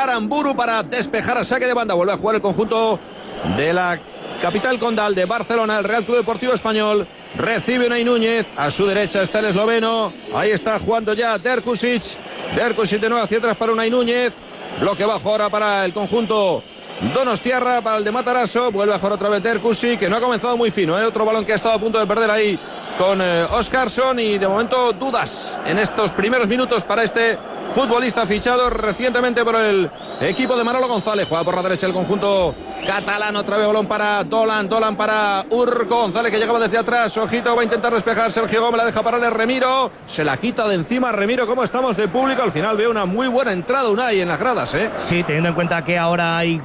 Aramburu para despejar a saque de banda. Vuelve a jugar el conjunto de la capital condal de Barcelona, el Real Club Deportivo Español. Recibe Unai Núñez, a su derecha está el esloveno, ahí está jugando ya Derkušić de nuevo hacia atrás para Unai Núñez, bloque bajo ahora para el conjunto donostiarra, para el de Matarazzo, vuelve a jugar otra vez Derkušić, que no ha comenzado muy fino, otro balón que ha estado a punto de perder ahí con Óskarsson, y de momento dudas en estos primeros minutos para este futbolista fichado recientemente por el equipo de Manolo González. Juega por la derecha el conjunto catalán, otra vez balón para Dolan para Urco González, que llegaba desde atrás, ojito, va a intentar despejar Sergio Gómez, la deja pararle Remiro, se la quita de encima Remiro. ¿Cómo estamos de público? Al final veo una muy buena entrada Unai en las gradas, Sí, teniendo en cuenta que ahora hay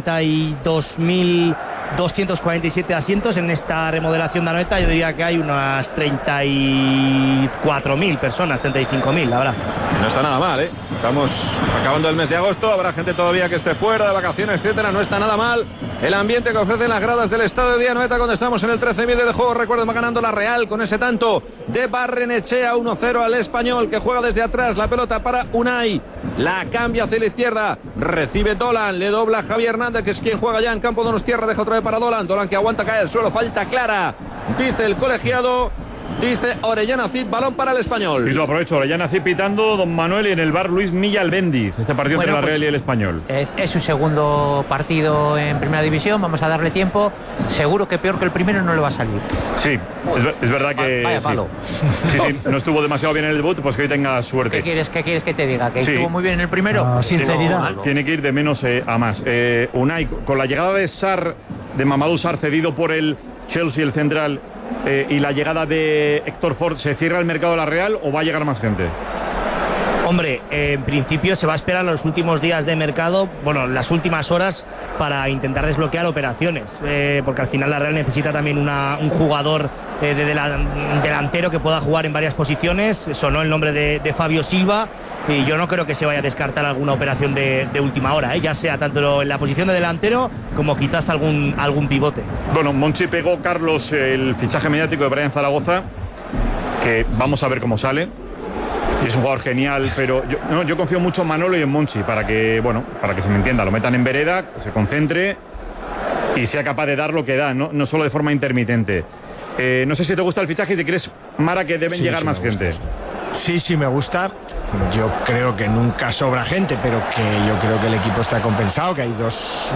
42.247 asientos en esta remodelación de Anoeta, yo diría que hay unas 34.000 personas, 35.000, la verdad. No está nada mal, Estamos acabando el mes de agosto, habrá gente todavía que esté fuera de vacaciones, etcétera. No está nada mal el ambiente que ofrecen las gradas del estadio de Anoeta cuando estamos en el 13 medio de juego. Recuerden, va ganando la Real con ese tanto de Barrenechea, 1-0 al Español, que juega desde atrás, la pelota para Unai, la cambia hacia la izquierda, recibe Dolan, le dobla Javier Hernández, que es quien juega ya en campo donostiarra, deja otra vez para Dolan que aguanta, cae al suelo, falta clara, dice el colegiado. Dice Orellana Cid, balón para el Español. Y lo aprovecho, Orellana Cid pitando, don Manuel, y en el bar Luis Milla Albéndiz. Este partido entre la Real y el Español. Es su segundo partido en Primera División, vamos a darle tiempo. Seguro que peor que el primero no le va a salir. Sí, es verdad que... Vaya palo. Sí, no estuvo demasiado bien en el debut, pues que hoy tenga suerte. ¿Qué quieres que te diga? ¿Que estuvo muy bien en el primero? No, sinceridad. Tiene que ir de menos a más. Unai, con la llegada de Mamadou Sarr cedido por el Chelsea, el central, y la llegada de Héctor Ford, ¿se cierra el mercado de la Real o va a llegar más gente? Hombre, en principio se va a esperar los últimos días de mercado, las últimas horas, para intentar desbloquear operaciones, porque al final la Real necesita también un jugador delantero que pueda jugar en varias posiciones. Sonó el nombre de Fabio Silva, y yo no creo que se vaya a descartar alguna operación de última hora, ya sea tanto en la posición de delantero como quizás algún pivote. Bueno, Monchi pegó, Carlos, el fichaje mediático de Brian Zaragoza, que vamos a ver cómo sale. Es un jugador genial, pero yo confío mucho en Manolo y en Monchi para que se me entienda, lo metan en vereda, se concentre y sea capaz de dar lo que da, no solo de forma intermitente. No sé si te gusta el fichaje y si crees, Mara, que deben llegar más gente. Sí, me gusta. Yo creo que nunca sobra gente, pero que yo creo que el equipo está compensado, que hay dos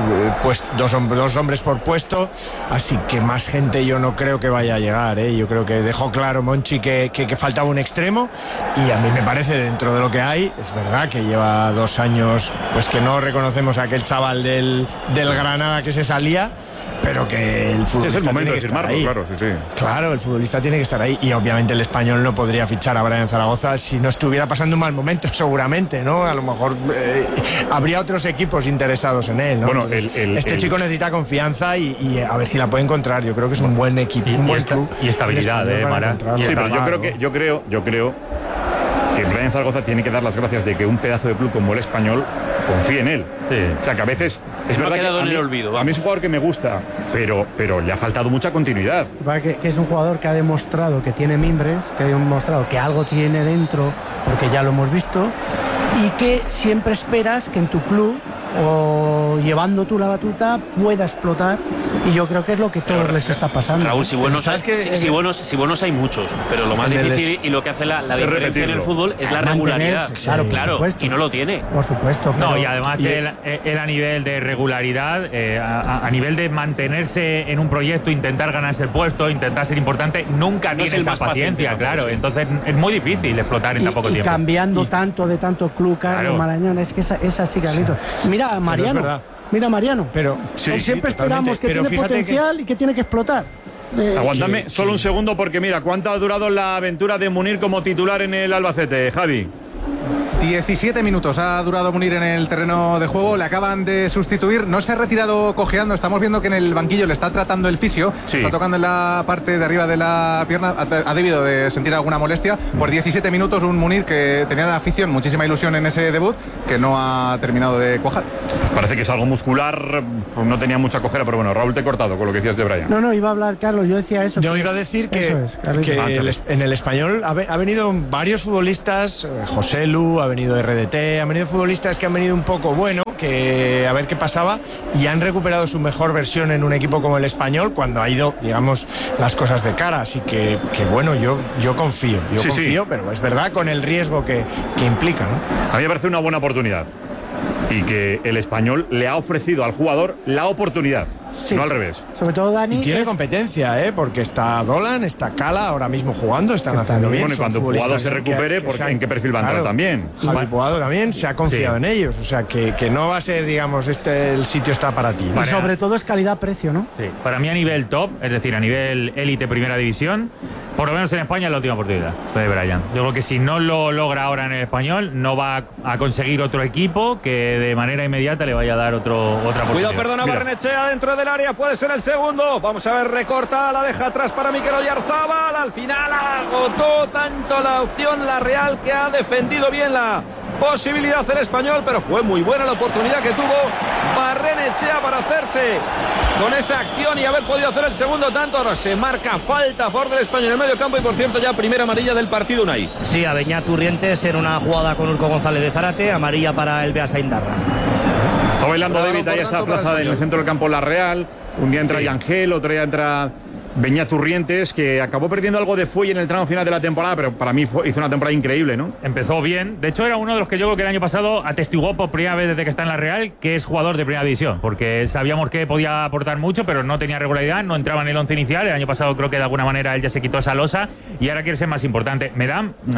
hombres por puesto, así que más gente yo no creo que vaya a llegar, Yo creo que dejó claro Monchi que faltaba un extremo, y a mí me parece, dentro de lo que hay, es verdad que lleva 2 años pues que no reconocemos a aquel chaval del Granada que se salía, pero que el futbolista es el momento tiene que de firmarlo, estar ahí. claro, sí. Claro, el futbolista tiene que estar ahí, y obviamente el Español no podría fichar a Brian Zaragoza si no estuviera pasando un mal momento, seguramente, ¿no? A lo mejor habría otros equipos interesados en él, ¿no? Bueno, Entonces, chico necesita confianza y a ver si la puede encontrar. Yo creo que es un buen equipo, un buen club. Y estabilidad, Mara. Sí, pero yo creo que Brian Zaragoza tiene que dar las gracias de que un pedazo de club como el Español confíe en él. Sí. O sea, que a veces es verdad que en el olvido. A mí es un jugador que me gusta, pero le ha faltado mucha continuidad. Que es un jugador que ha demostrado que tiene mimbres, que ha demostrado que algo tiene dentro, porque ya lo hemos visto, y que siempre esperas que en tu club, o llevando tú la batuta, pueda explotar, y yo creo que es lo que todos les está pasando. Raúl, si buenos hay muchos, pero lo más difícil y lo que hace la diferencia en el fútbol es la regularidad. Claro, y no lo tiene. Por supuesto. No, y además él a nivel de regularidad, a nivel de mantenerse en un proyecto, intentar ganarse el puesto, intentar ser importante, nunca tiene esa paciencia, claro. Entonces es muy difícil explotar en tan poco tiempo. Cambiando tanto de tanto club, Carlos Marañón, es que es así, Carlitos. Mira Mariano, pero siempre esperamos que tiene potencial y que tiene que explotar. Aguántame solo un segundo, porque mira, ¿cuánto ha durado la aventura de Munir como titular en el Albacete, Javi? 17 minutos ha durado Munir en el terreno de juego, le acaban de sustituir, no se ha retirado cojeando, estamos viendo que en el banquillo le está tratando el fisio, está tocando en la parte de arriba de la pierna, ha debido de sentir alguna molestia. Por 17 minutos un Munir que tenía la afición, muchísima ilusión en ese debut, que no ha terminado de cuajar. Parece que es algo muscular, no tenía mucha cojera, pero bueno, Raúl, te he cortado con lo que decías de Brian. No, iba a hablar, Carlos, yo decía eso. Yo iba a decir que en el Español ha venido varios futbolistas, José Lu, ha venido RDT, han venido futbolistas que han venido un poco, que a ver qué pasaba, y han recuperado su mejor versión en un equipo como el Español cuando ha ido, digamos, las cosas de cara. Así que bueno, yo confío, pero es verdad con el riesgo que implica, ¿no? A mí me parece una buena oportunidad. Y que el Español le ha ofrecido al jugador la oportunidad, no al revés. Sobre todo Dani. Y tiene competencia, porque está Dolan, está Cala ahora mismo jugando, están haciendo bien. Bueno, y cuando Puado se recupere, ¿en qué perfil va a entrar también? Javi Puado también se ha confiado en ellos, o sea que no va a ser, digamos, el sitio está para ti. Y sobre todo es calidad-precio, ¿no? Sí, para mí a nivel top, es decir, a nivel élite primera división, por lo menos en España es la última oportunidad de Brian. Yo creo que si no lo logra ahora en el Español, no va a conseguir otro equipo que de manera inmediata le vaya a dar otra oportunidad. Cuidado, perdona, Barrenechea dentro del área, puede ser el segundo. Vamos a ver, recorta, la deja atrás para Mikel Oyarzabal. Al final agotó tanto la opción la Real, que ha defendido bien la posibilidad el Español, pero fue muy buena la oportunidad que tuvo Barrenechea para hacerse con esa acción y haber podido hacer el segundo tanto. Ahora se marca falta a favor del Español en el medio campo y, por cierto, ya primera amarilla del partido, Unai. Sí, a Beñat Turrientes en una jugada con Urco González de Zárate, amarilla para el Beasain Darra. Está bailando David ahí esa plaza en el centro del campo la Real. Un día entra Yangel, otro día entra Beñat Turrientes, que acabó perdiendo algo de fuelle en el tramo final de la temporada, pero para mí hizo una temporada increíble, ¿no? Empezó bien. De hecho, era uno de los que yo creo que el año pasado atestiguó por primera vez desde que está en la Real que es jugador de primera división, porque sabíamos que podía aportar mucho, pero no tenía regularidad, no entraba en el once inicial. El año pasado creo que de alguna manera él ya se quitó esa losa y ahora quiere ser más importante. Me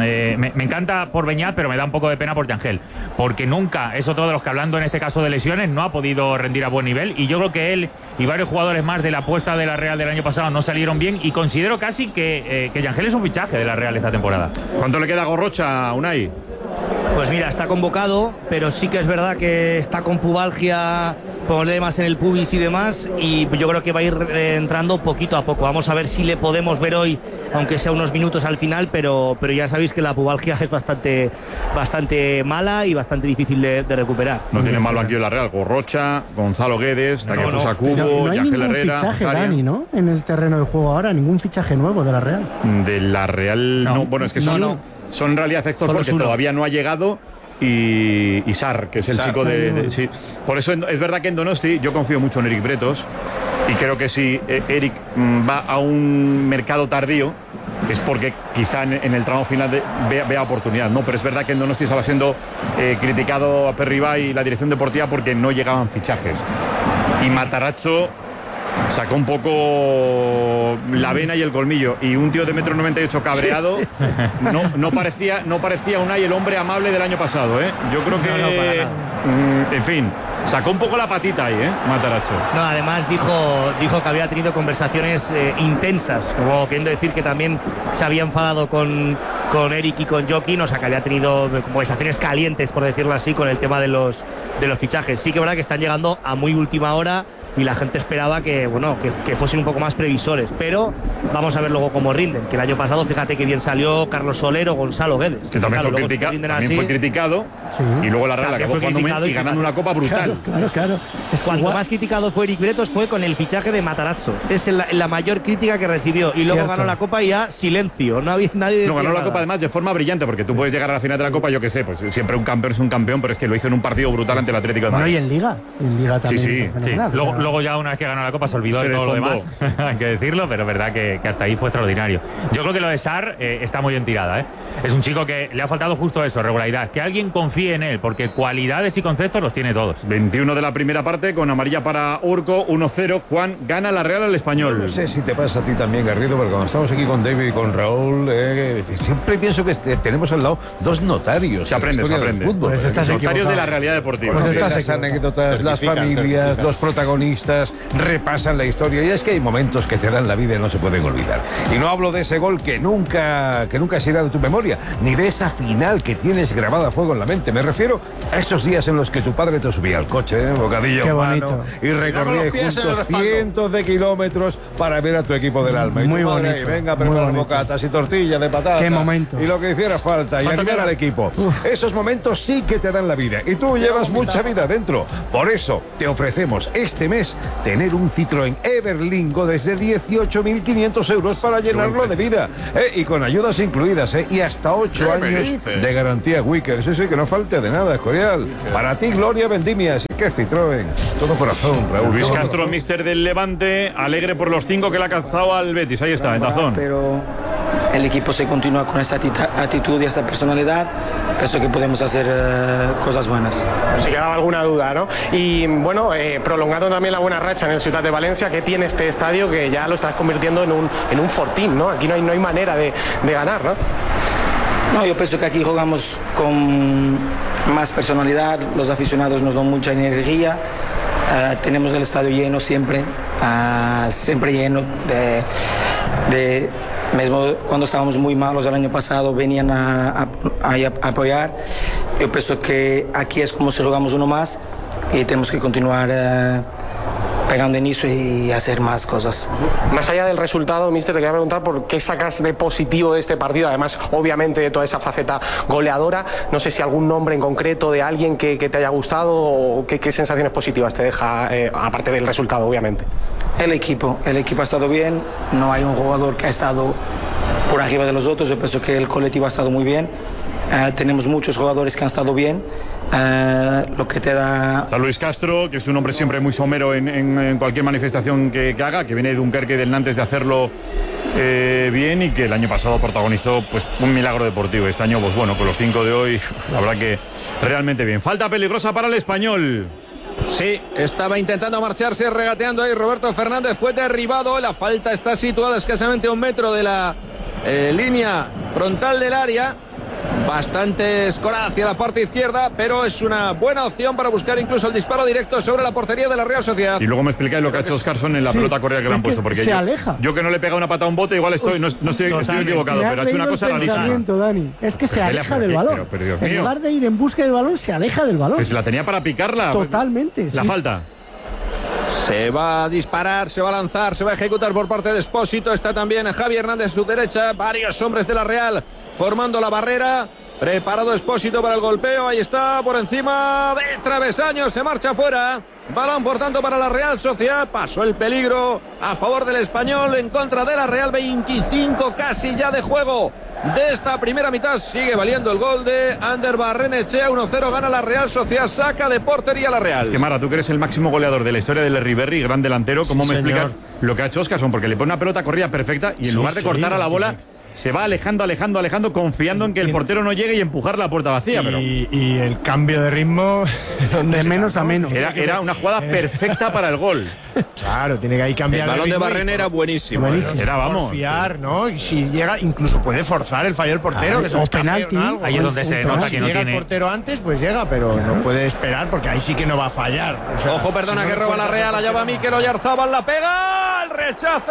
encanta por Beñat, pero me da un poco de pena por Yangel, porque nunca es otro de los que, hablando en este caso de lesiones, no ha podido rendir a buen nivel, y yo creo que él y varios jugadores más de la apuesta de la Real del año pasado no salieron bien, y considero casi que Yangel es un fichaje de la Real esta temporada. ¿Cuánto le queda a Gorrocha, Unai? Pues mira, está convocado, pero sí que es verdad que está con pubalgia, problemas en el pubis y demás, y yo creo que va a ir entrando poquito a poco. Vamos a ver si le podemos ver hoy, aunque sea unos minutos al final, pero ya sabéis que la pubalgia es bastante mala y bastante difícil de recuperar. No tiene mal banquillo la Real. Gorrocha, Gonzalo Guedes, Takefusa Sakubo, Yangel Herrera. No hay ningún fichaje, Dani, ¿no? En el terreno de juego ahora, ningún fichaje nuevo de la Real. De la Real, no. Bueno, es que son en realidad efectos porque todavía no ha llegado. Y Sar, que es el chico de sí. Por eso es verdad que en Donosti yo confío mucho en Eric Bretos, y creo que si Eric va a un mercado tardío es porque quizá en el tramo final vea oportunidad, ¿no? Pero es verdad que en Donosti estaba siendo criticado a Perribay y la dirección deportiva porque no llegaban fichajes, y Matarazzo sacó un poco la vena y el colmillo, y un tío de 1,98 m cabreado no parecía Unai el hombre amable del año pasado, ¿eh? Yo creo que en fin, sacó un poco la patita ahí, Matarazzo. No, además dijo que había tenido conversaciones intensas, como queriendo decir que también se había enfadado con Eric y con Joaquín, o sea que había tenido conversaciones calientes, por decirlo así, con el tema de los fichajes. Sí que es verdad que están llegando a muy última hora y la gente esperaba que fuesen un poco más previsores, pero vamos a ver luego cómo rinden, que el año pasado fíjate que bien salió Carlos Soler o Gonzalo Guedes, que también, fue criticado, sí. Y luego la Real acabó jugando y ganando una copa brutal. Claro. Es cuanto más criticado fue Eric Bretos fue con el fichaje de Matarazzo, es la mayor crítica que recibió, y luego ganó la copa y ya silencio, no había nadie. No, ganó la copa además de forma brillante, porque tú puedes llegar a la final de la copa, yo qué sé, pues siempre un campeón es un campeón, pero es que lo hizo en un partido brutal ante el Atlético de Madrid. Bueno, y en Liga también. Sí. Luego ya una vez que ganó la copa se olvidó de todo lo demás, hay que decirlo, pero es verdad que hasta ahí fue extraordinario. Yo creo que lo de Sar está muy bien tirada, Es un chico que le ha faltado justo eso, regularidad, que alguien confíe en él, porque cualidades y conceptos los tiene todos. 21 de la primera parte, con amarilla para Urco, 1-0. Juan, gana la Real al Español. Yo no sé si te pasa a ti también, Garrido, porque cuando estamos aquí con David y con Raúl, siempre pienso que tenemos al lado dos notarios. Se aprende. Pues notarios de la realidad deportiva. Pues las anécdotas, las familias, los protagonistas repasan la historia, y es que hay momentos que te dan la vida y no se pueden olvidar. Y no hablo de ese gol que nunca se irá de tu memoria, ni de esa final que tienes grabada a fuego en la mente. Me refiero a esos días en los que tu padre te subía al coche, bocadillo en mano, y recorríais juntos cientos de kilómetros para ver a tu equipo del alma. Y muy tu madre, bonito. venga, prepara bocatas y tortilla de patatas. Qué momento. y lo que hiciera falta y animar al equipo. Esos momentos sí que te dan la vida y tú llevas mucha vida dentro. Por eso te ofrecemos este mes tener un Citroën Everlingo desde 18.500 euros para llenarlo de vida, y con ayudas incluidas, y hasta 8 años de garantía Wickers. Sí, que no falte de nada, Escorial. Para ti, Gloria Vendimia. Así que Citroën, todo corazón, Raúl. Luis Castro, míster del Levante, alegre por los 5 que le ha cazado al Betis. Ahí está, en tazón. Pero el equipo se continúa con esta actitud y esta personalidad. Pienso que podemos hacer cosas buenas. Si quedaba alguna duda, ¿no? Y bueno, prolongando también la buena racha en el Ciutat de Valencia, que tiene este estadio que ya lo estás convirtiendo en un fortín, ¿no? Aquí no hay manera de ganar, ¿no? No, yo pienso que aquí jugamos con más personalidad, los aficionados nos dan mucha energía, tenemos el estadio lleno siempre, siempre lleno mismo cuando estábamos muy malos el año pasado venían a apoyar. Yo pienso que aquí es como si jugamos uno más y tenemos que continuar pegando inicio y hacer más cosas. Más allá del resultado, mister, te quería preguntar por qué sacas de positivo de este partido, además obviamente de toda esa faceta goleadora. No sé si algún nombre en concreto de alguien que te haya gustado o qué sensaciones positivas te deja, aparte del resultado, obviamente. El equipo ha estado bien, no hay un jugador que ha estado por arriba de los otros. Yo pienso que el colectivo ha estado muy bien, tenemos muchos jugadores que han estado bien. Lo que te da... Está Luis Castro, que es un hombre siempre muy somero en cualquier manifestación que haga, que viene de Dunkerque del Nantes de hacerlo bien y que el año pasado protagonizó pues un milagro deportivo. Este año, pues bueno, con los 5 de hoy, la verdad que realmente bien. Falta peligrosa para el Español. Sí, estaba intentando marcharse, regateando ahí Roberto Fernández, fue derribado. La falta está situada escasamente a 1 metro de la línea frontal del área. Bastante escorada hacia la parte izquierda, pero es una buena opción para buscar incluso el disparo directo sobre la portería de la Real Sociedad. Y luego me explicáis lo que ha hecho Oscarson en la pelota correa que le han puesto, porque se aleja. Yo que no le he pegado una patada a un bote, igual estoy equivocado, pero ha hecho una cosa rarísima. Dani. Es que se aleja del balón. Pero, en lugar de ir en busca del balón, se aleja del balón. Pues la tenía para picarla. Totalmente. La falta. Se va a disparar, se va a lanzar, se va a ejecutar por parte de Espósito. Está también Javi Hernández a su derecha. Varios hombres de la Real formando la barrera. Preparado Espósito para el golpeo. Ahí está, por encima del travesaño. Se marcha fuera. Balón, por tanto, para la Real Sociedad. Pasó el peligro a favor del Español en contra de la Real. 25 casi ya de juego de esta primera mitad. Sigue valiendo el gol de Ander Barrenechea. 1-0 gana la Real Sociedad. Saca de portería la Real. Es que, Mara, tú que eres el máximo goleador de la historia del Riverri, gran delantero. ¿Cómo me explicas lo que ha hecho Oscarson? Porque le pone una pelota corrida perfecta y en lugar de cortar a la bola, se va alejando, confiando en que el portero no llegue y empujar la puerta vacía. Y el cambio de ritmo de menos a menos. Era una jugada perfecta para el gol. Claro, tiene que ahí cambiar el balón de Barrena era buenísimo. Era, vamos. Confiar, ¿no? Y si llega, incluso puede forzar el fallo del portero, que o penalti. Ahí es donde se nota que no llega tiene. El portero antes, pues llega, pero no puede esperar porque ahí sí que no va a fallar. O sea, ojo, perdona, que roba la Real. Allá va Mikel Oyarzábal, la pega. El rechace,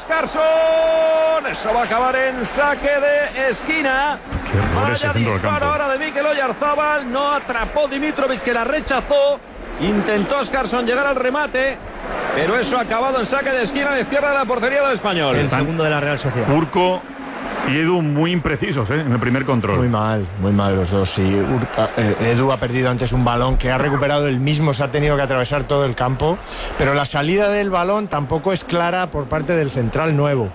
Oscarson. Eso va a acabar en saque de esquina. Vaya disparo ahora de Mikel Oyarzábal. No atrapó Dimitrovic, que la rechazó. Intentó Oscarson llegar al remate, pero eso ha acabado en saque de esquina a la izquierda de la portería del Español. El segundo de la Real Sociedad. Urco y Edu muy imprecisos en el primer control. Muy mal los dos. Sí. Edu ha perdido antes un balón que ha recuperado él mismo, se ha tenido que atravesar todo el campo, pero la salida del balón tampoco es clara por parte del central nuevo,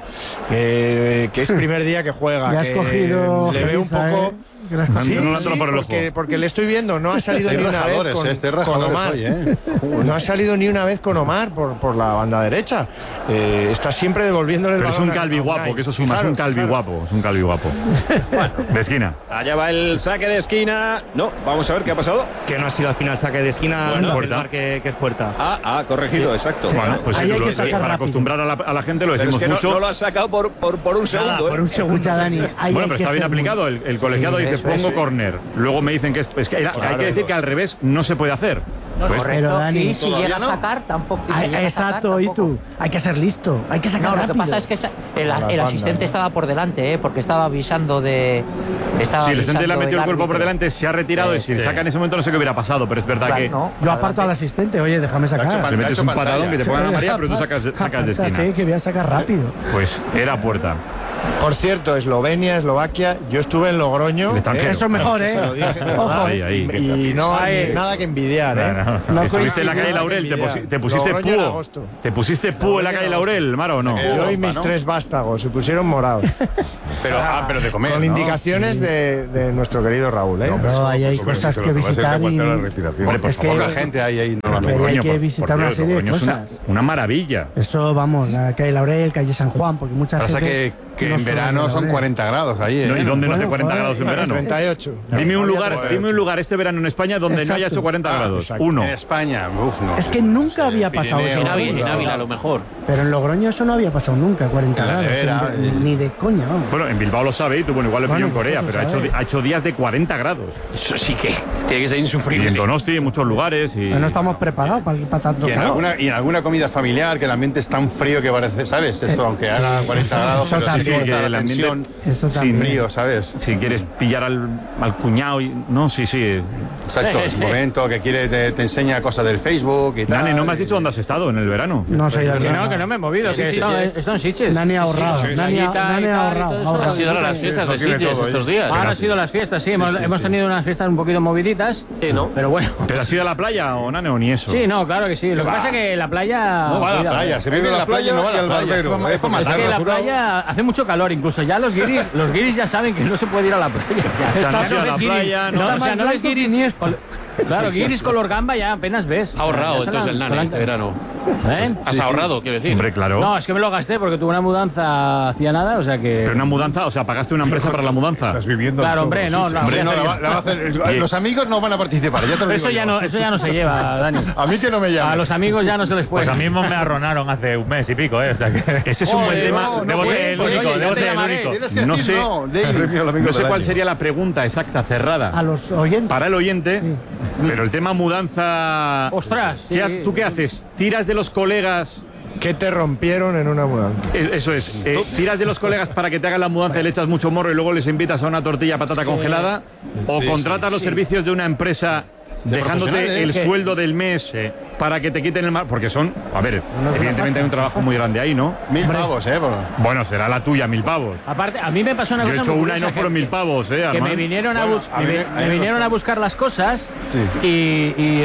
que es primer día que juega. Ya has cogido, le veo un poco... Sí, porque le estoy viendo, no ha salido ni una vez con Omar. No ha salido ni una vez con Omar por la banda derecha. Está siempre devolviéndole el balón. Pero es un calvi guapo, que eso suma, es un calvi guapo. Es un calvi guapo. Bueno, de esquina. Allá va el saque de esquina. No, vamos a ver qué ha pasado. Que no ha sido al final saque de esquina, bueno, el mar que es puerta. Corregido, sí. Exacto. Bueno, pues ahí hay que sacar para rápido. acostumbrar a la gente lo decimos pero es que mucho. No lo ha sacado por un segundo. Por un segundo, Dani. Bueno, pero está bien aplicado. El colegiado dice, pongo córner. Luego me dicen que es que hay que decir que al revés no se puede hacer. Pero Dani, y si llega a sacar tampoco. Exacto, y tú. Hay que ser listo, hay que sacar rápido. Lo que pasa es que el asistente estaba por delante, porque estaba avisando de. Sí, el asistente le ha metido el cuerpo por delante, se ha retirado y si le saca en ese momento no sé qué hubiera pasado, pero es verdad que. No, yo aparto al asistente, oye, déjame sacar. Le metes un patadón que te pongan a María, pero tú sacas de esquina. Que voy a sacar rápido. Pues era puerta. Por cierto, Eslovenia, Eslovaquia, yo estuve en Logroño. Eso es mejor, Se lo dije, y no nada que envidiar, Estuviste en la calle Laurel, te pusiste púo. ¿Te pusiste púo en la calle Laurel, Maro, o no? Yo y mis 3 vástagos se pusieron morados. pero de comer. Con indicaciones de nuestro querido Raúl, ¿eh? Pero ahí hay cosas que visitar. Pues poca gente hay ahí. Hay que visitar una serie de cosas. Una maravilla. Eso, vamos, la calle Laurel, calle San Juan, porque mucha gente. Que en verano son 40 grados ahí, ¿eh? ¿Y dónde no hace 40 grados en verano? 38. Dime un lugar este verano en España donde no haya hecho 40 grados. Exacto. Uno. En España, no. Es que nunca había pasado eso. En Ávila, a lo mejor. Pero en Logroño eso no había pasado nunca, 40 grados. Ni de coña, vamos. Bueno, en Bilbao lo sabe y tú, igual lo pilló en Corea, pero ha hecho días de 40 grados. Eso sí que tiene que ser insufrible. Y en Donosti, en muchos lugares. Pero no estamos preparados para tanto calor. Y en alguna comida familiar, que el ambiente es tan frío que parece, ¿sabes? Eso, aunque haga 40 grados, pero sí corta la tensión. Sin frío, ¿sabes? Si quieres pillar al cuñado sí. Exacto, es un momento que te enseña cosas del Facebook y tal. Nani, ¿no me has dicho dónde has estado en el verano? No sé, que no me he movido, que estoy en Sitges. Nani ha ahorrado. Nani ha ahorrado. Han sido las fiestas de Sitges estos días. Ahora han sido las fiestas, sí. Hemos tenido unas fiestas un poquito moviditas. Sí, ¿no? Pero bueno. ¿Pero has ido a la playa o Nani o ni eso? Sí, no, claro que sí. Lo que pasa es que la playa. No va a la playa, se vive en la playa y no va a la playa. Es que la playa hace mucho calor, incluso ya los guiris ya saben que no se puede ir a la playa. No les guiris. Claro, guiris color gamba ya apenas ves. Ha ahorrado entonces el Nani este verano. ¿Has ahorrado, quiero decir? Hombre, claro. No, es que me lo gasté porque tuve una mudanza hacía nada, o sea que. Pero una mudanza, o sea, pagaste una empresa para la mudanza. Estás viviendo. Claro, hombre, no. Los amigos no van a participar, ya te lo digo. Eso ya no se lleva, Dani. A mí que no me llama. A los amigos ya no se les puede. Pues a mí mismo me arronaron hace un mes y pico, o sea que. Ese es un buen tema. Debo ser el único. No sé cuál sería la pregunta exacta, cerrada. A los oyentes. Para el oyente, pero el tema mudanza. Ostras. ¿Tú qué haces? ¿Tiras de los colegas? ¿Qué te rompieron en una mudanza? Eso es. ¿Tiras de los colegas para que te hagan la mudanza y le echas mucho morro y luego les invitas a una tortilla patata congelada? ¿O contratas los servicios de una empresa dejándote el sueldo del mes para que te quiten el mar? Porque son, evidentemente hay un trabajo muy grande ahí, ¿no? 1000 pavos, Bueno, será la tuya, 1000 pavos. Aparte, a mí me pasó una cosa. Yo he hecho una y no fueron 1000 pavos, que me vinieron a buscar las cosas y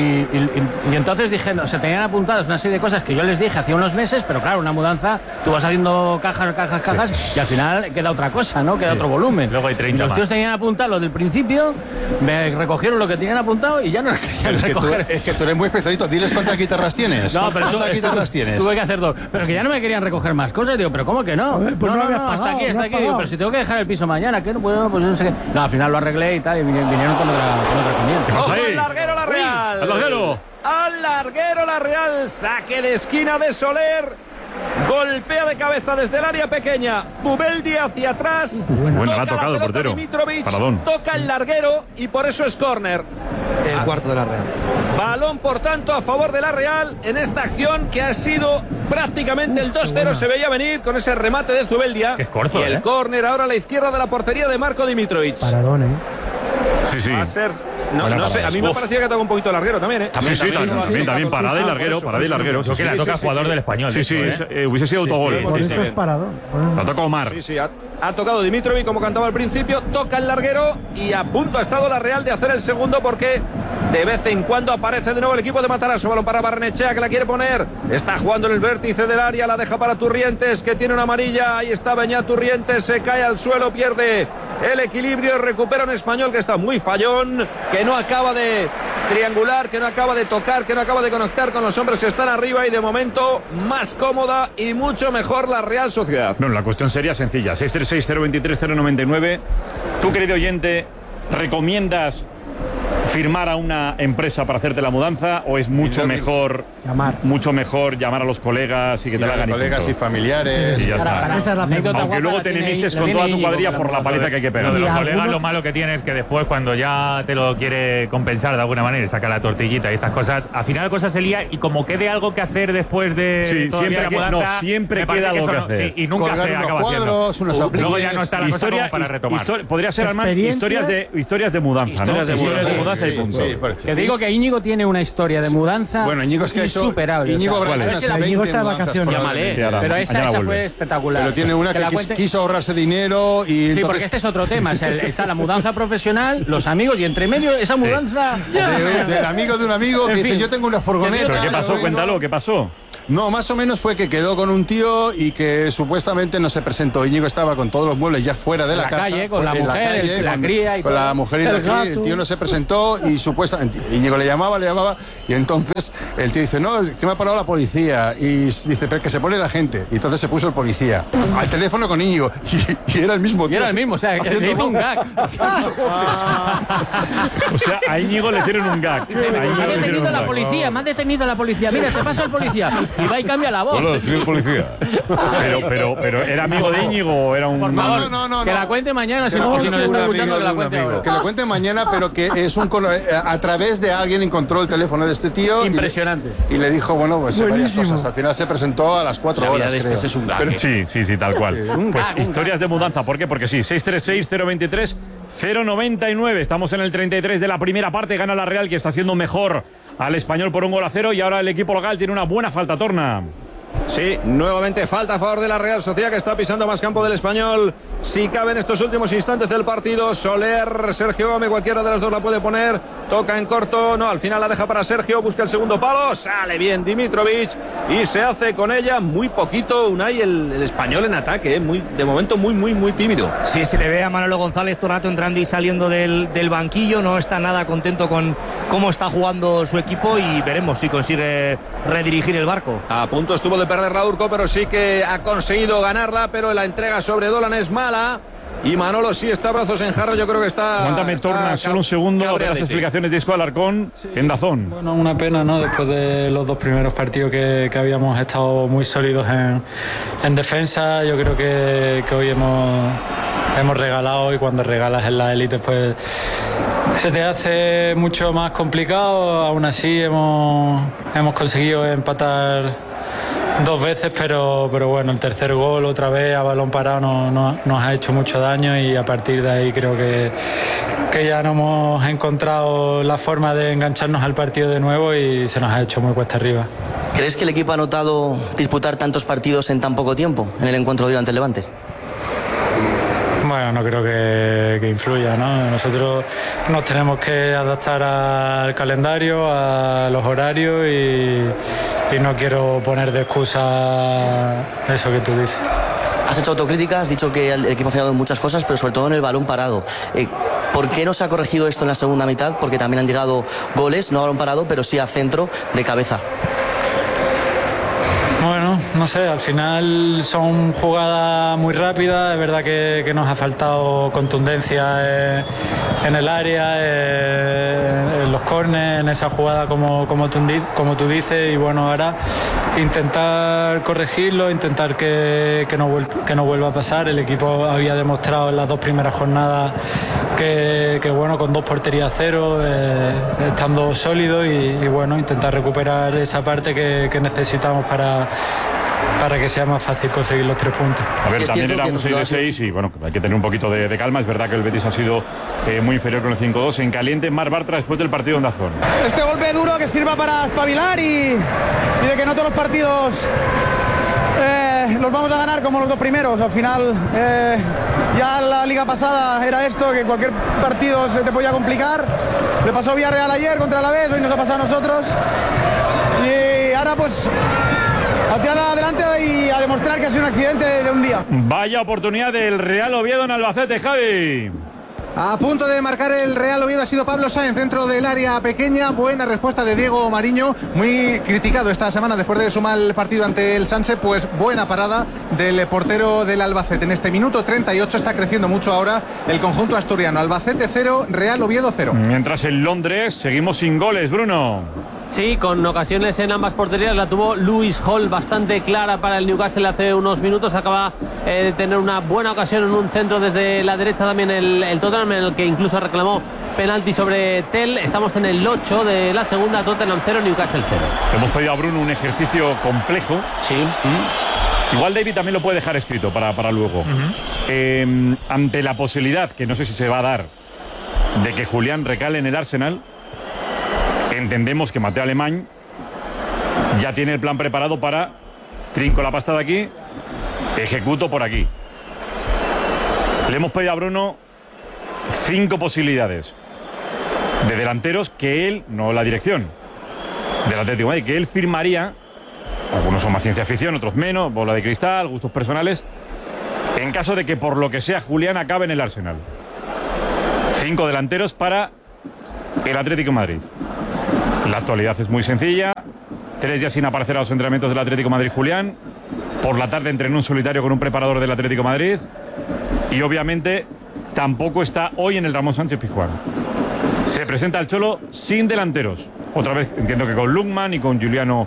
entonces dije, tenían apuntadas una serie de cosas que yo les dije hace unos meses, pero claro, una mudanza, tú vas haciendo cajas y al final queda otra cosa, ¿no? Queda otro volumen. Luego hay 30 Los tíos tenían apuntado lo del principio, me recogieron lo que tenían apuntado y ya no lo querían recoger. Es que tú eres muy especialito. Diles cuántas guitarras tienes. No, pero ¿cuántas guitarras tienes? Tuve que hacer 2. Pero que ya no me querían recoger más cosas. Digo, ¿pero cómo que no? Pues no, hasta aquí. Digo, pero si tengo que dejar el piso mañana, ¿qué? Bueno, pues no sé qué. No, al final lo arreglé y tal, y vinieron con otra comida. ¡Ojo al larguero la Real! ¡Al larguero! ¡Al larguero la Real! Saque de esquina de Soler. Golpea de cabeza desde el área pequeña. Zubeldi hacia atrás. Bueno, toca ha tocado la el portero. Dimitrovic, Paradón. toca el larguero y por eso es córner. El cuarto de la Real. Balón, por tanto, a favor de la Real en esta acción que ha sido prácticamente el 2-0. Se veía venir con ese remate de Zubeldia. Es corto, y el córner ahora a la izquierda de la portería de Marko Dimitrovic. Paradón, Sí. Va a ser. No sé, a mí me parecía que tocaba un poquito el larguero también, ¿eh? También parada y larguero. Creo que la toca jugador del Español. Sí, hubiese sido autogol. Por eso es paradón. La toca Omar. Sí, ha tocado Dimitrovic como cantaba al principio, toca el larguero y a punto ha estado la Real de hacer el segundo porque de vez en cuando aparece de nuevo el equipo de Matarazzo. Balón para Barrenechea que la quiere poner. Está jugando en el vértice del área, la deja para Turrientes que tiene una amarilla. Ahí está Beñat Turrientes, se cae al suelo, pierde el equilibrio, recupera un Español que está muy fallón, que no acaba de triangular, que no acaba de tocar, que no acaba de conectar con los hombres que están arriba y de momento más cómoda y mucho mejor la Real Sociedad. No, la cuestión sería sencilla. 636-023-099. Tú, querido oyente, ¿recomiendas firmar a una empresa para hacerte la mudanza o es mucho mejor llamar a los colegas y que te la hagan? Colegas y familiares. Y ya está. Esa es la pregunta. Aunque luego te enemistes con toda tu cuadrilla por la paliza que hay que pegar. Lo de los colegas, lo malo que tiene es que después, cuando ya te lo quiere compensar de alguna manera, saca la tortillita y estas cosas, al final la cosa se lía y como quede algo que hacer después de siempre queda algo que hacer. Sí, y nunca se acaba haciendo. Luego ya no está la cosa como para retomar. Podría ser, Armand, historias de mudanza, ¿no? Historias de mudanza mudanza y punto. Que digo que Íñigo tiene una historia de mudanza insuperable. Íñigo está de vacaciones. Llámale. Pero esa fue espectacular. Pero tiene una que quiso ahorrarse dinero y sí, porque este es otro tema. Está la mudanza profesional, los amigos y entre medio esa mudanza. Del amigo de un amigo que dice: yo tengo una furgoneta. ¿Pero qué pasó? Cuéntalo, ¿qué pasó? No, más o menos fue que quedó con un tío y que supuestamente no se presentó. Íñigo estaba con todos los muebles ya fuera de la casa. Calle, con la mujer, la cría y con la mujer y la cría. El tío no se presentó y supuestamente Íñigo le llamaba y entonces el tío dice: no, es que me ha parado la policía. Y dice: pero que se pone la gente. Y entonces se puso el policía al teléfono con Íñigo y era el mismo tío. Y era el mismo, o sea, que le hizo un gag. O sea, a Íñigo le hicieron un gag. Me ha detenido la policía, Mira, te pasa el policía. Y va y cambia la voz. Hola, soy el policía. Pero ¿era amigo de Íñigo o era un...? Por favor, no. Que la cuente mañana, si nos está escuchando, que la cuente ahora. Que lo cuente mañana, pero que es a través de alguien encontró el teléfono de este tío. Impresionante. Y le dijo, bueno, pues varias cosas. Al final se presentó a las 4 horas, creo. Es un gag. Sí, tal cual. Pues historias de mudanza. ¿Por qué? Porque sí, 636-023-099. Estamos en el 33 de la primera parte. Gana la Real, que está haciendo mejor al Español por 1-0, y ahora el equipo local tiene una buena falta, Torna. Sí, nuevamente falta a favor de la Real Sociedad, que está pisando más campo del Español. Si cabe en estos últimos instantes del partido, Soler, Sergio Gómez, cualquiera de los dos la puede poner. Toca en corto, no, al final la deja para Sergio, busca el segundo palo, sale bien Dimitrovic y se hace con ella muy poquito. Unai, el Español en ataque, de momento muy tímido. Sí, se le ve a Manolo González todo el rato entrando y saliendo del banquillo, no está nada contento con cómo está jugando su equipo, y veremos si consigue redirigir el barco. A punto estuvo de perder la Urco, pero sí que ha conseguido ganarla, pero la entrega sobre Dolan es mala. Y Manolo sí está brazos en jarra, yo creo que está... Aguántame, Torna, solo un segundo de las explicaciones de Isco Alarcón en Dazón. Bueno, una pena, ¿no? Después de los dos primeros partidos que habíamos estado muy sólidos en defensa, yo creo que hoy hemos regalado, y cuando regalas en la élite, pues se te hace mucho más complicado. Aún así hemos conseguido empatar 2 veces, pero bueno, el tercer gol otra vez a balón parado nos ha hecho mucho daño, y a partir de ahí creo que ya no hemos encontrado la forma de engancharnos al partido de nuevo, y se nos ha hecho muy cuesta arriba. ¿Crees que el equipo ha notado disputar tantos partidos en tan poco tiempo en el encuentro de hoy ante el Levante? Bueno, no creo que influya, ¿no? Nosotros nos tenemos que adaptar al calendario, a los horarios, y no quiero poner de excusa eso que tú dices. Has hecho autocrítica, has dicho que el equipo ha fallado en muchas cosas, pero sobre todo en el balón parado. ¿Por qué no se ha corregido esto en la segunda mitad? Porque también han llegado goles, no a balón parado, pero sí a centro de cabeza. Bueno, no sé, al final son jugadas muy rápidas. Es verdad que nos ha faltado contundencia en el área, en los córneres, en esa jugada como tú dices, y bueno, ahora intentar corregirlo, intentar que no vuelva a pasar. El equipo había demostrado en las 2 primeras jornadas que bueno, con 2 porterías a 0, estando sólido, y bueno, intentar recuperar esa parte que necesitamos para que sea más fácil conseguir los 3 puntos. A ver, también era un 6-6 y bueno, hay que tener un poquito de calma. Es verdad que el Betis ha sido muy inferior con el 5-2. En caliente, Marc Bartra después del partido en Dazón. Este golpe duro que sirva para espabilar y de que no todos los partidos los vamos a ganar como los 2 primeros. Al final, ya la liga pasada era esto, que cualquier partido se te podía complicar. Le pasó a Villarreal ayer contra el Alavés, hoy nos ha pasado a nosotros. Y ahora pues a tirar adelante y a demostrar que ha sido un accidente de un día. Vaya oportunidad del Real Oviedo en Albacete, Javi. A punto de marcar el Real Oviedo ha sido Pablo Sáenz, dentro del área pequeña. Buena respuesta de Diego Mariño, muy criticado esta semana después de su mal partido ante el Sanse. Pues buena parada del portero del Albacete. En este minuto 38 está creciendo mucho ahora el conjunto asturiano. Albacete 0, Real Oviedo 0. Mientras en Londres seguimos sin goles, Bruno. Sí, con ocasiones en ambas porterías. La tuvo Lewis Hall bastante clara para el Newcastle hace unos minutos. Acaba de tener una buena ocasión en un centro desde la derecha también el Tottenham, en el que incluso reclamó penalti sobre Tell. Estamos en el 8 de la segunda, Tottenham 0, Newcastle 0. Hemos pedido a Bruno un ejercicio complejo. Sí. Igual David también lo puede dejar escrito para luego. Ante la posibilidad, que no sé si se va a dar, de que Julián recale en el Arsenal, entendemos que Mateo Alemany ya tiene el plan preparado para trinco la pasta de aquí, ejecuto por aquí. Le hemos pedido a Bruno 5 posibilidades de delanteros que él, no la dirección del Atlético de Madrid, que él firmaría. Algunos son más ciencia ficción, otros menos, bola de cristal, gustos personales, en caso de que por lo que sea Julián acabe en el Arsenal. 5 delanteros para el Atlético de Madrid. La actualidad es muy sencilla. 3 días sin aparecer a los entrenamientos del Atlético de Madrid Julián. Por la tarde entrenó en solitario con un preparador del Atlético de Madrid. Y obviamente tampoco está hoy en el Ramón Sánchez Pizjuán. Se presenta el Cholo sin delanteros. Otra vez entiendo que con Lukman y con Juliano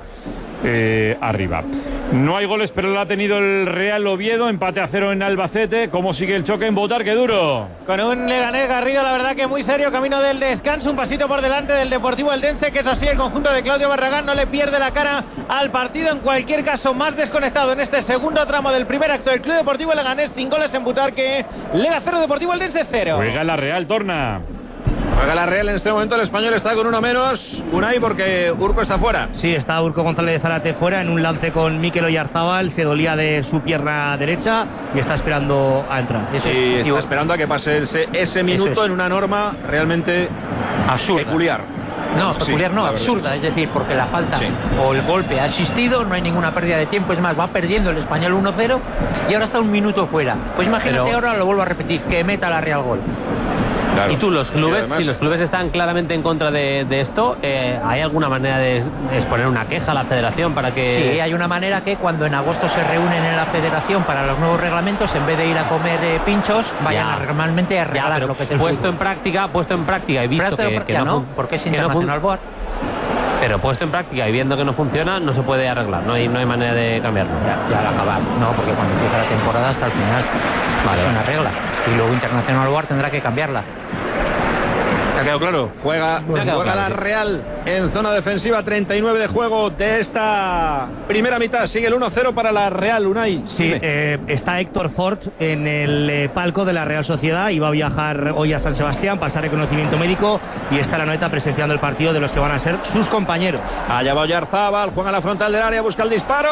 arriba. No hay goles, pero lo ha tenido el Real Oviedo. Empate a 0 en Albacete. ¿Cómo sigue el choque en Botar? ¡Qué duro! Con un Leganés Garrido, la verdad que muy serio, camino del descanso. Un pasito por delante del Deportivo Eldense, que eso sí, el conjunto de Claudio Barragán no le pierde la cara al partido. En cualquier caso, más desconectado en este segundo tramo del primer acto del Club Deportivo Leganés, sin goles en Butarque. Lega 0, Deportivo Eldense 0. Juega la Real, torna. Juega la Real en este momento, el Español está con uno menos, Unai, porque Urco está fuera. Sí, está Urco González de Zárate fuera en un lance con Mikel Oyarzábal, se dolía de su pierna derecha y está esperando a entrar. Y está esperando a que pase ese minuto en una norma realmente absurda. Peculiar. No, peculiar no, absurda, es decir, porque la falta o el golpe ha existido, no hay ninguna pérdida de tiempo, es más, va perdiendo el Español 1-0 y ahora está un minuto fuera. Pues imagínate, ahora lo vuelvo a repetir, que meta la Real gol. Claro. Y tú, los clubes, además, si los clubes están claramente en contra de esto, ¿hay alguna manera de exponer una queja a la federación para que...? Sí, hay una manera que cuando en agosto se reúnen en la federación para los nuevos reglamentos, en vez de ir a comer pinchos, vayan normalmente a arreglar lo que es el puesto en práctica y visto que no, porque es internacional board. Pero puesto en práctica y viendo que no funciona, no se puede arreglar, no hay manera de cambiarlo. Ya la acabas, no, porque cuando empieza la temporada hasta el final es una regla. Y luego Internacional Board tendrá que cambiarla. ¿Te ha quedado claro? Juega la Real en zona defensiva, 39 de juego de esta primera mitad. Sigue el 1-0 para la Real, Unai. Sí, está Héctor Ford en el palco de la Real Sociedad. Iba a viajar hoy a San Sebastián, pasar reconocimiento médico y está la Noeta presenciando el partido de los que van a ser sus compañeros. Allá va Oyarzábal, juega en la frontal del área, busca el disparo.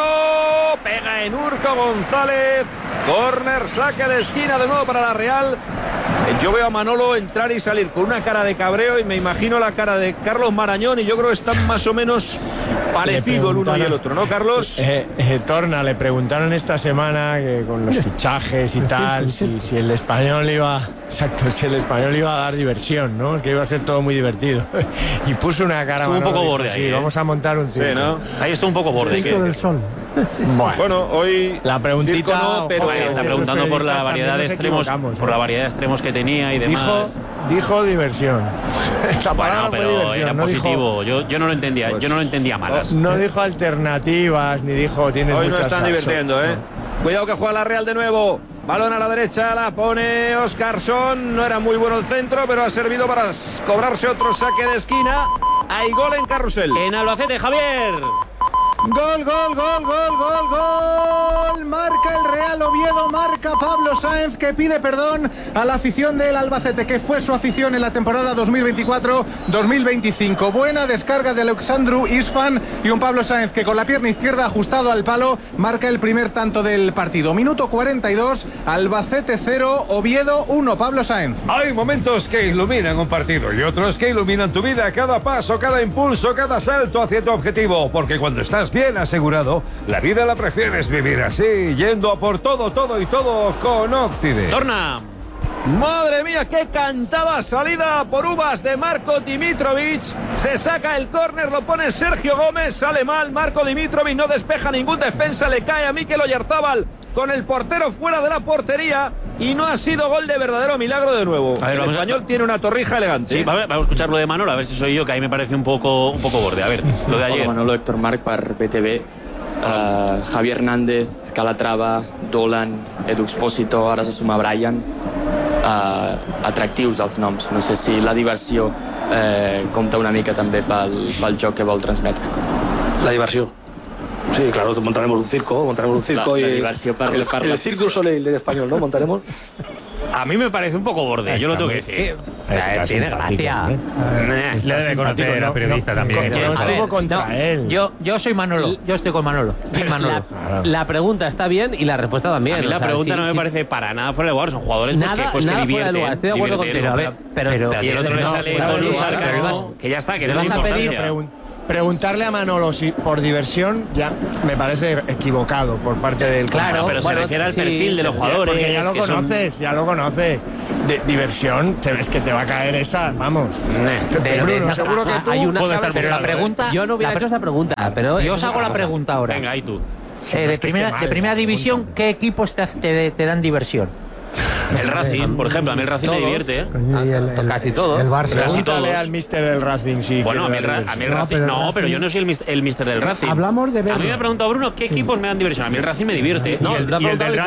Pega en Urco González. Córner, saque de esquina de nuevo para la Real. Yo veo a Manolo entrar y salir con una cara de cabreo y me imagino la cara de Carlos Marañón y yo creo que están más o menos parecidos el uno y el otro, ¿no, Carlos? Torna, le preguntaron esta semana que con los fichajes y tal, si el Español iba... Exacto, si el Español iba a dar diversión, ¿no? Que iba a ser todo muy divertido. Y puso una cara... Estuvo un poco borde ahí, vamos a montar un circo. Sí, ¿no? Ahí estuvo un poco borde. Circo del Sol. Bueno, hoy la preguntita no, pero está preguntando por la variedad de extremos, por la variedad de extremos que tenía y demás. Dijo diversión. Esa palabra pero diversión, era no positivo. Dijo, yo no lo entendía, yo no lo entendía malas. No dijo alternativas ni dijo tienes hoy muchas. No están divirtiendo, ¿eh? No. Cuidado que juega la Real de nuevo. Balón a la derecha, la pone Oscarsson. No era muy bueno el centro, pero ha servido para cobrarse otro saque de esquina. Hay gol en Carrusel. En Albacete, Javier. Gol, gol, gol, gol, gol, gol. Marca el Real Oviedo, marca Pablo Sáenz, que pide perdón a la afición del Albacete, que fue su afición en la temporada 2024-2025. Buena descarga de Alexandru Isfan y un Pablo Sáenz que con la pierna izquierda ajustado al palo marca el primer tanto del partido. Minuto 42, Albacete 0, Oviedo 1, Pablo Sáenz. Hay momentos que iluminan un partido y otros que iluminan tu vida, cada paso, cada impulso, cada salto hacia tu objetivo, porque cuando estás bien asegurado, la vida la prefieres vivir así, yendo a por todo, todo y todo con Occident. Torna. Madre mía, qué cantada salida por uvas de Marco Dimitrovic. Se saca el córner, lo pone Sergio Gómez, sale mal. Marco Dimitrovic no despeja ningún defensa, le cae a Mikel Oyarzábal con el portero fuera de la portería y no ha sido gol de verdadero milagro de nuevo. A ver, el Español tiene una torrija elegante. Sí, vamos a escuchar lo de Manolo, a ver si soy yo, que ahí me parece un poco borde. A ver, lo de ayer. Hola, Manolo, Héctor Marc per BTV. Javier Hernández, Calatrava, Dolan, Edu Expósito, ara se suma Brian. Atractius els noms. No sé si la diversió compta una mica també pel joc que vol transmetre. La diversió. Sí, claro, montaremos un circo y la diversión para el Circo Soleil del español, ¿no? Montaremos. A mí me parece un poco borde, yo lo tengo que decir. Tiene gracia. Le debe conocer a periodista también. No estuvo contra él. Yo soy Manolo, yo estoy con Manolo. La pregunta está bien y la respuesta también. A mí la pregunta no me parece para nada fuera de lugar, son jugadores pues, que divierten. Estoy de acuerdo contigo. A ver, pero y el otro le sale con un sarcasmo que ya está, que no es importancia. Preguntarle a Manolo si por diversión ya me parece equivocado por parte del Claro, pero se refiere al perfil de los jugadores. Porque ya lo conoces. Diversión, es que te va a caer esa, vamos. Bruno, seguro que tú sabes pero la pregunta. Yo no hubiera hecho esa pregunta, pero yo os hago la pregunta ahora. Venga, ahí tú. De primera división, ¿qué equipos te dan diversión? El Racing, por ejemplo, a mí el Racing me divierte, casi todo. El Barça. Pregúntale al míster del Racing, sí. Bueno, a mí el Racing. No, pero yo no soy el míster del Racing. Hablamos de verlo. A mí me ha preguntado Bruno qué equipos me dan diversión. A mí el Racing me divierte. Y el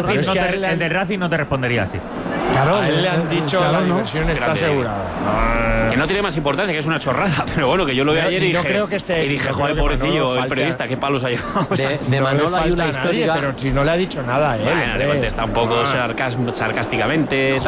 del Racing no te respondería así. Claro, a él le han dicho la diversión está asegurada. Que no tiene más importancia, que es una chorrada. Pero bueno, que yo lo vi ayer y dije, joder, pobrecillo, el periodista, qué palos ha llevado. De Manolo hay una historia. Pero si no le ha dicho nada a él. Bueno, le contesta un poco sarcásticamente.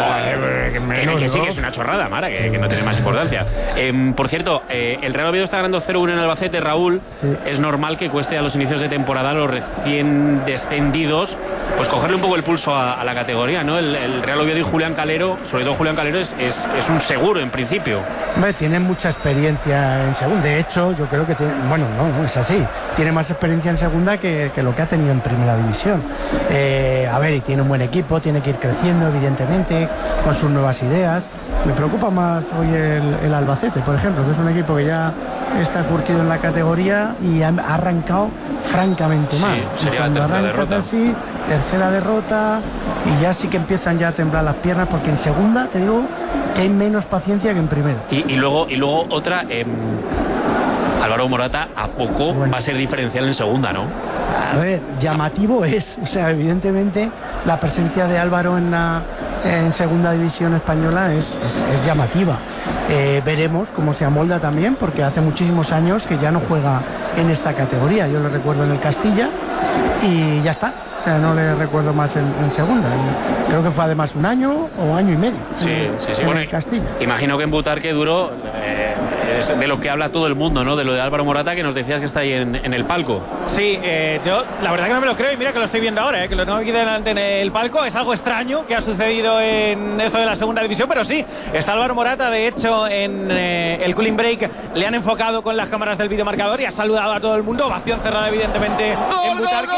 Que sí, que es una chorrada, Mara, que no tiene más importancia. Por cierto, el Real Oviedo está ganando 0-1 en Albacete, Raúl. Es normal que cueste a los inicios de temporada a los recién descendidos pues cogerle un poco el pulso a la categoría, ¿no? El Real Oviedo y Julián Calero, sobre todo Julián Calero, es un seguro en principio. Hombre, tiene mucha experiencia en segunda. De hecho, yo creo que tiene, bueno, no es así. Tiene más experiencia en segunda que lo que ha tenido en primera división. A ver, y tiene un buen equipo, tiene que ir creciendo, evidentemente, con sus nuevas ideas. Me preocupa más hoy el Albacete, por ejemplo, que es un equipo que ya está curtido en la categoría y ha arrancado francamente mal. Sería la tercera derrota. Así, tercera derrota, y ya sí que empiezan ya a temblar las piernas, porque en segunda te digo que hay menos paciencia que en primera. Y luego otra, Álvaro Morata a poco va a ser diferencial en segunda, ¿no? A ver, llamativo es, o sea, evidentemente la presencia de Álvaro en segunda división española es llamativa. Veremos cómo se amolda también, porque hace muchísimos años que ya no juega en esta categoría. Yo lo recuerdo en el Castilla y ya está. O sea, no le recuerdo más en segunda. Creo que fue además un año o año y medio. Sí. Bueno, en Castilla. Imagino que en Butarque Duro es de lo que habla todo el mundo, ¿no? De lo de Álvaro Morata, que nos decías que está ahí en el palco. Sí, yo la verdad que no me lo creo, y mira que lo estoy viendo ahora, que lo tengo aquí delante en el palco. Es algo extraño que ha sucedido en esto de la segunda división, pero sí, está Álvaro Morata. De hecho, en el cooling break le han enfocado con las cámaras del videomarcador y ha saludado a todo el mundo. Ovación cerrada, evidentemente, en Butarque.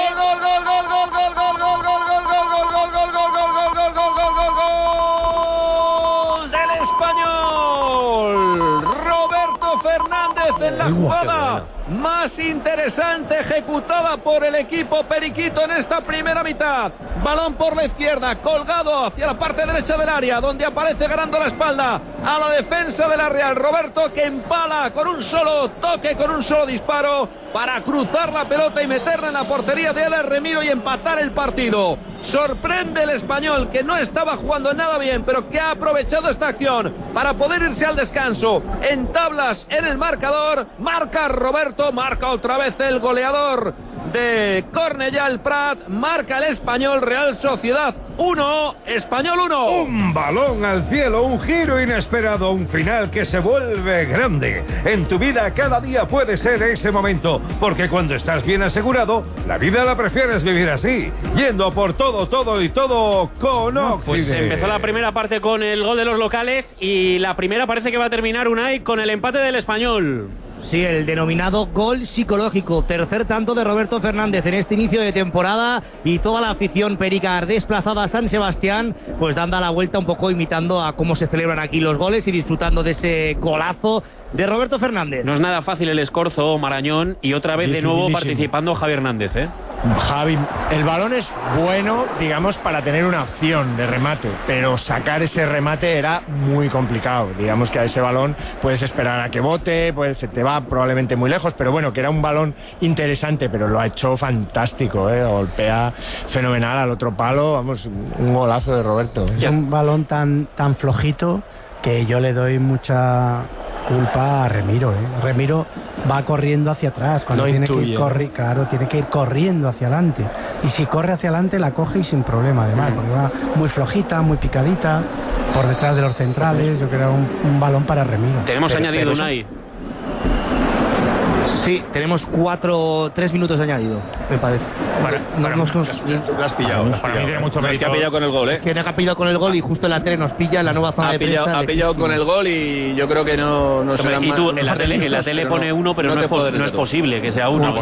¡Gol del Español! Roberto Fernández en la jugada más interesante ejecutada por el equipo periquito en esta primera mitad. Balón por la izquierda, colgado hacia la parte derecha del área, donde aparece ganando la espalda a la defensa de la Real. Roberto, que empala con un solo toque, con un solo disparo, para cruzar la pelota y meterla en la portería de Alex Remiro y empatar el partido. Sorprende el Español, que no estaba jugando nada bien, pero que ha aprovechado esta acción para poder irse al descanso en tablas en el marcador. Marca Roberto, marca otra vez el goleador de Cornellà el Prat, marca el Español. Real Sociedad 1, Español 1. Un balón al cielo, un giro inesperado, un final que se vuelve grande. En tu vida cada día puede ser ese momento, porque cuando estás bien asegurado, la vida la prefieres vivir así, yendo por todo y todo con Occident. Pues empezó la primera parte con el gol de los locales y la primera parece que va a terminar, Unai, con el empate del Español. Sí, el denominado gol psicológico. Tercer tanto de Roberto Fernández en este inicio de temporada, y toda la afición perica desplazada a San Sebastián, pues dando la vuelta un poco, imitando a cómo se celebran aquí los goles y disfrutando de ese golazo de Roberto Fernández. No es nada fácil el escorzo, Marañón, y otra vez de nuevo participando Javi Hernández, ¿eh? Javi, el balón es bueno, digamos, para tener una opción de remate, pero sacar ese remate era muy complicado. Digamos que a ese balón puedes esperar a que bote, se te va probablemente muy lejos, pero bueno, que era un balón interesante, pero lo ha hecho fantástico, golpea fenomenal al otro palo, vamos, un golazo de Roberto. Es un balón tan flojito que yo le doy mucha culpa a Remiro. Remiro va corriendo hacia atrás, cuando tiene que ir corriendo hacia adelante. Y si corre hacia adelante la coge y sin problema, además, porque va muy flojita, muy picadita, por detrás de los centrales. Yo creo un balón para Remiro. Tenemos añadido Unai. Sí, tenemos 3 minutos de añadido, me parece. Lo has pillado. Para mí tiene mucho No, es que ha pillado con el gol, ¿eh? Es que no ha pillado con el gol y justo en la tele nos pilla en la nueva zona de prensa. Ha pillado con el gol y yo creo que no será más. Y tú, en la tele pone 1, pero no es posible que sea 1.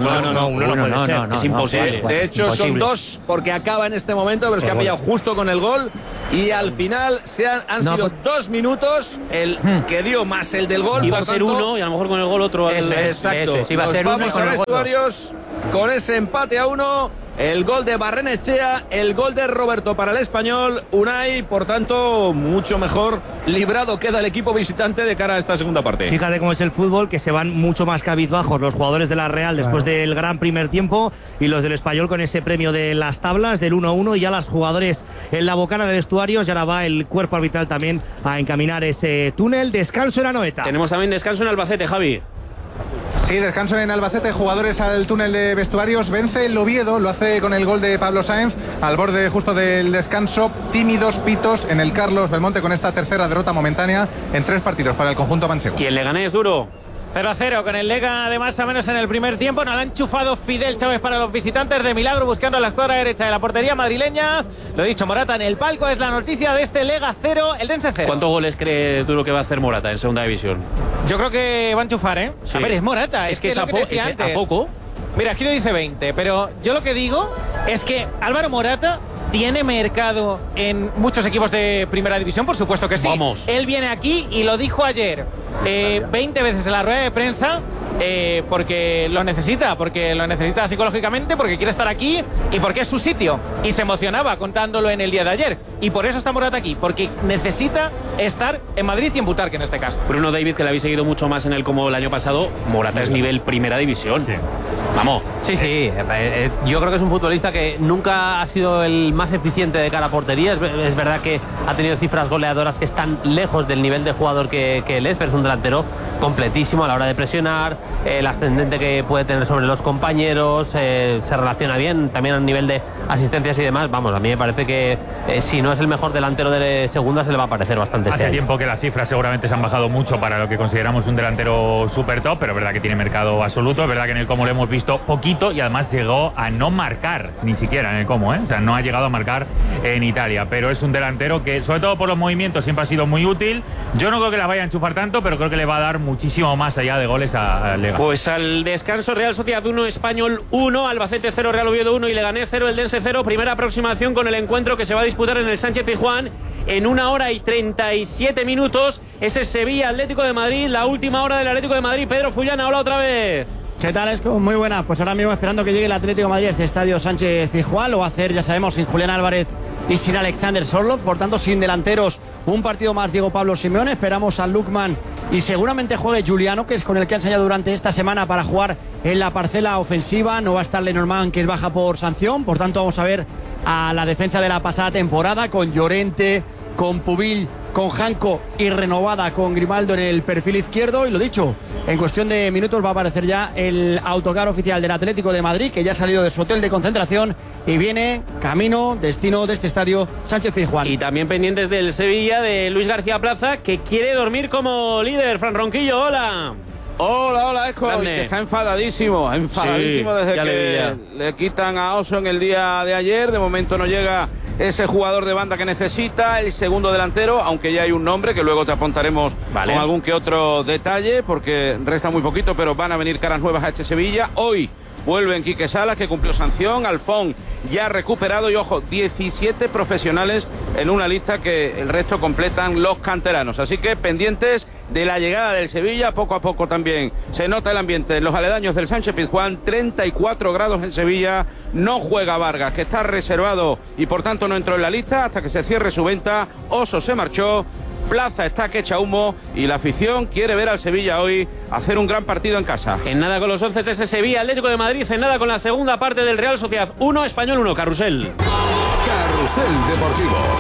No, es imposible. De hecho, son 2 porque acaba en este momento, pero es que ha pillado justo con el gol y al final han sido 2 minutos el que dio más el del gol. Iba a ser 1 y a lo mejor con el gol otro. Exacto. Iba a ser 1 vamos a vestuarios con ese empate a 1. El gol de Barrenechea, el gol de Roberto para el Español. Unai, por tanto, mucho mejor librado queda el equipo visitante de cara a esta segunda parte. Fíjate cómo es el fútbol, que se van mucho más cabizbajos los jugadores de la Real después del gran primer tiempo y los del Español con ese premio de las tablas del 1-1 y ya los jugadores en la bocana de vestuarios. Y ahora va el cuerpo arbitral también a encaminar ese túnel. Descanso en Anoeta. Tenemos también descanso en Albacete, Javi. Sí, descanso en Albacete, jugadores al túnel de vestuarios. Vence el Oviedo, lo hace con el gol de Pablo Sáenz al borde justo del descanso. Tímidos pitos en el Carlos Belmonte con esta tercera derrota momentánea en 3 partidos para el conjunto manchego. ¿Y el Leganés duro? 0-0 con el Lega de más o menos en el primer tiempo. Nos la ha enchufado Fidel Chávez para los visitantes, de milagro buscando la escuadra derecha de la portería madrileña. Lo he dicho, Morata en el palco, es la noticia de este Lega 0, el Dense 0. ¿Cuántos goles cree Duro que va a hacer Morata en segunda división? Yo creo que va a enchufar, ¿eh? Sí. A ver, es Morata. Es que es lo que decía antes. a poco. Mira, aquí lo dice 20, pero yo lo que digo es que Álvaro Morata tiene mercado en muchos equipos de primera división, por supuesto que sí. Vamos. Él viene aquí y lo dijo ayer 20 veces en la rueda de prensa. Porque lo necesita psicológicamente, porque quiere estar aquí y porque es su sitio. Y se emocionaba contándolo en el día de ayer. Y por eso está Morata aquí, porque necesita estar en Madrid y en Butarque en este caso. Bruno David, que le habéis seguido mucho más en el como el año pasado, Morata es nivel primera división. Sí. Vamos. Sí. Yo creo que es un futbolista que nunca ha sido el más eficiente de cara a portería. Es verdad que ha tenido cifras goleadoras que están lejos del nivel de jugador que él es, pero es un delantero completísimo a la hora de presionar, el ascendente que puede tener sobre los compañeros, se relaciona bien también a nivel de asistencias y demás. Vamos, a mí me parece que si no es el mejor delantero de segunda, se le va a parecer bastante. Hace tiempo que las cifras seguramente se han bajado mucho para lo que consideramos un delantero súper top, pero es verdad que tiene mercado absoluto. Es verdad que en el Como lo hemos visto poquito y además llegó a no marcar ni siquiera en el Como, o sea, no ha llegado a marcar en Italia, pero es un delantero que, sobre todo por los movimientos, siempre ha sido muy útil. Yo no creo que la vaya a enchufar tanto, pero creo que le va a dar muchísimo más allá de goles a Lega. Pues al descanso, Real Sociedad 1, Español 1, Albacete 0, Real Oviedo 1 y Leganés 0, el Dense 0. Primera aproximación con el encuentro que se va a disputar en el Sánchez-Pizjuán en 1 hora y 37 minutos. Ese Sevilla Atlético de Madrid, la última hora del Atlético de Madrid. Pedro Fullana, hola otra vez. ¿Qué tal, Esco? Muy buena. Pues ahora mismo esperando que llegue el Atlético de Madrid a este estadio Sánchez-Pizjuán. Lo va a hacer, ya sabemos, sin Julián Álvarez y sin Alexander Sorloth, por tanto sin delanteros. Un partido más Diego Pablo Simeone. Esperamos a Lukman y seguramente juegue Giuliano, que es con el que ha ensayado durante esta semana para jugar en la parcela ofensiva. No va a estar Lenormand, que es baja por sanción. Por tanto, vamos a ver a la defensa de la pasada temporada con Llorente, con Pubil, con Janko y renovada con Grimaldo en el perfil izquierdo. Y lo dicho, en cuestión de minutos va a aparecer ya el autocar oficial del Atlético de Madrid, que ya ha salido de su hotel de concentración y viene camino, destino de este estadio Sánchez-Pizjuán. Y también pendientes del Sevilla, de Luis García Plaza, que quiere dormir como líder. Fran Ronquillo, hola. Hola, Esco, y que está enfadadísimo sí, desde que le quitan a Oso en el día de ayer. De momento no llega ese jugador de banda que necesita, el segundo delantero, aunque ya hay un nombre que luego te apuntaremos con algún que otro detalle, porque resta muy poquito, pero van a venir caras nuevas a este Sevilla. Hoy vuelven Quique Salas, que cumplió sanción, Alfón ya recuperado y, ojo, 17 profesionales en una lista que el resto completan los canteranos. Así que pendientes de la llegada del Sevilla, poco a poco también se nota el ambiente en los aledaños del Sánchez-Pizjuán. 34 grados en Sevilla, no juega Vargas, que está reservado y por tanto no entró en la lista hasta que se cierre su venta. Oso se marchó, Plaza está que echa humo y la afición quiere ver al Sevilla hoy hacer un gran partido en casa. En nada con los 11 de ese Sevilla Atlético de Madrid, en nada con la segunda parte del Real Sociedad 1, Español 1, Carrusel. Carrusel Deportivo.